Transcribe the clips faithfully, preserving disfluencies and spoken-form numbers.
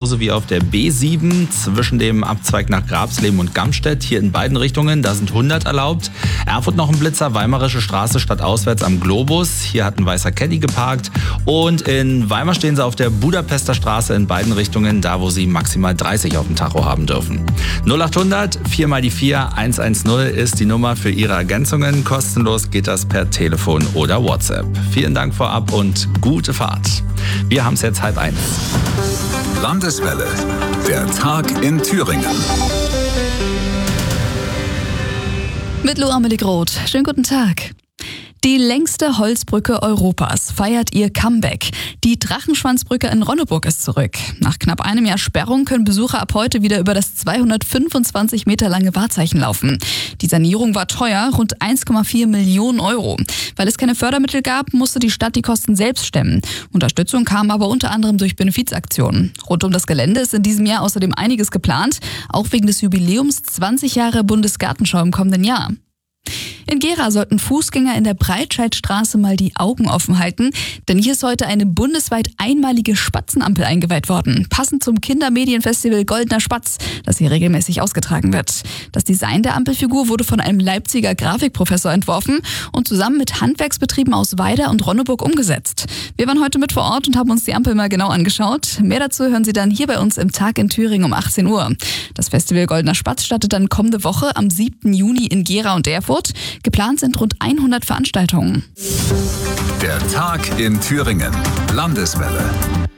genauso wie auf der B sieben zwischen dem Abzweig nach Grabsleben und Gamstedt. Hier in beiden Richtungen, da sind hundert erlaubt. Erfurt noch ein Blitzer, Weimarische Straße stadtauswärts am Globus. Hier hat ein weißer Caddy geparkt. Und in Weimar stehen sie auf der Budapester Straße in beiden Richtungen, da wo sie maximal dreißig auf dem Tacho haben dürfen. null achthundert vier mal die vier eins eins null ist die Nummer für Ihre Ergänzungen. Kostenlos geht das per Telefon oder WhatsApp. Vielen Dank vorab und gute Fahrt. Wir haben es jetzt halb eins. Landeswelle, der Tag in Thüringen. Mit Lou Amelie Groth. Schönen guten Tag. Die längste Holzbrücke Europas feiert ihr Comeback. Die Drachenschwanzbrücke in Ronneburg ist zurück. Nach knapp einem Jahr Sperrung können Besucher ab heute wieder über das zweihundertfünfundzwanzig Meter lange Wahrzeichen laufen. Die Sanierung war teuer, rund eins Komma vier Millionen Euro. Weil es keine Fördermittel gab, musste die Stadt die Kosten selbst stemmen. Unterstützung kam aber unter anderem durch Benefizaktionen. Rund um das Gelände ist in diesem Jahr außerdem einiges geplant, auch wegen des Jubiläums zwanzig Jahre Bundesgartenschau im kommenden Jahr. In Gera sollten Fußgänger in der Breitscheidstraße mal die Augen offen halten, denn hier ist heute eine bundesweit einmalige Spatzenampel eingeweiht worden, passend zum Kindermedienfestival Goldener Spatz, das hier regelmäßig ausgetragen wird. Das Design der Ampelfigur wurde von einem Leipziger Grafikprofessor entworfen und zusammen mit Handwerksbetrieben aus Weida und Ronneburg umgesetzt. Wir waren heute mit vor Ort und haben uns die Ampel mal genau angeschaut. Mehr dazu hören Sie dann hier bei uns im Tag in Thüringen um achtzehn Uhr. Das Festival Goldener Spatz startet dann kommende Woche am siebten Juni in Gera und Erfurt. Geplant sind rund hundert Veranstaltungen. Der Tag in Thüringen. Landeswelle.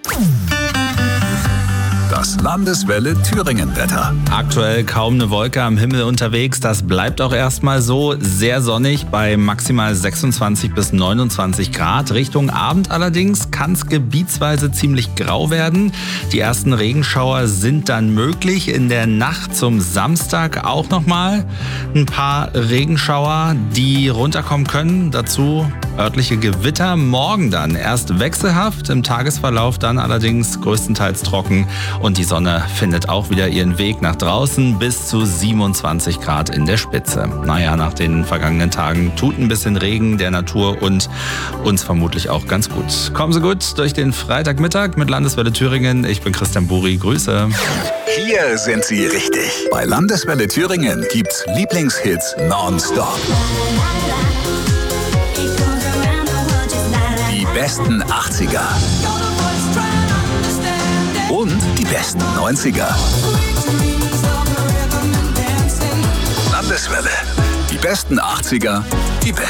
Das Landeswelle Thüringen-Wetter. Aktuell kaum eine Wolke am Himmel unterwegs. Das bleibt auch erstmal so. Sehr sonnig bei maximal sechsundzwanzig bis neunundzwanzig Grad. Richtung Abend allerdings kann es gebietsweise ziemlich grau werden. Die ersten Regenschauer sind dann möglich. In der Nacht zum Samstag auch nochmal ein paar Regenschauer, die runterkommen können. Dazu örtliche Gewitter. Morgen dann erst wechselhaft, im Tagesverlauf dann allerdings größtenteils trocken. Und die Sonne findet auch wieder ihren Weg nach draußen bis zu siebenundzwanzig Grad in der Spitze. Naja, nach den vergangenen Tagen tut ein bisschen Regen der Natur und uns vermutlich auch ganz gut. Kommen Sie gut durch den Freitagmittag mit Landeswelle Thüringen. Ich bin Christian Buri. Grüße. Hier sind Sie richtig. Bei Landeswelle Thüringen gibt's Lieblingshits nonstop. Die besten achtziger. Und die besten neunziger. Landeswelle. Die besten achtziger, die besten